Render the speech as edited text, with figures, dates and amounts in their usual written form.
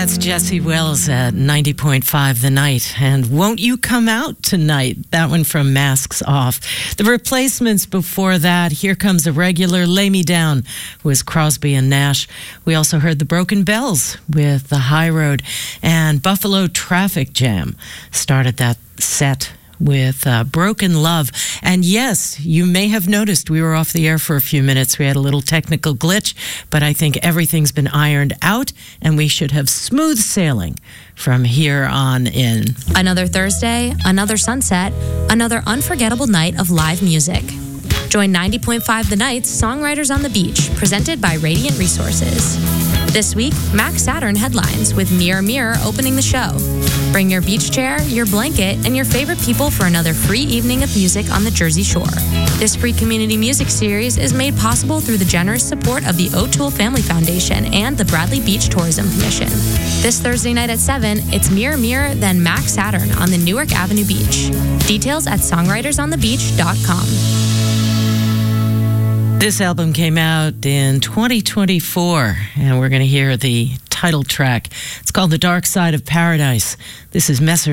That's Jesse Wells at 90.5 The Night. And Won't You Come Out Tonight? That one from Masks Off. The Replacements before that. Here Comes a Regular. Lay Me Down was Crosby and Nash. We also heard the Broken Bells with The High Road. And Buffalo Traffic Jam started that set with Broken Love. And yes, you may have noticed we were off the air for a few minutes. We had a little technical glitch, but I think everything's been ironed out and we should have smooth sailing from here on in. Another Thursday, another sunset, another unforgettable night of live music. Join 90.5 The Night's Songwriters on the Beach, presented by Radiant Resources. This week, Max Saturn headlines with Mirror Mirror opening the show. Bring your beach chair, your blanket, and your favorite people for another free evening of music on the Jersey Shore. This free community music series is made possible through the generous support of the O'Toole Family Foundation and the Bradley Beach Tourism Commission. This Thursday night at 7, it's Mirror Mirror, then Max Saturn on the Newark Avenue Beach. Details at songwritersonthebeach.com. This album came out in 2024, and we're going to hear the title track. It's called The Dark Side of Paradise. This is Messer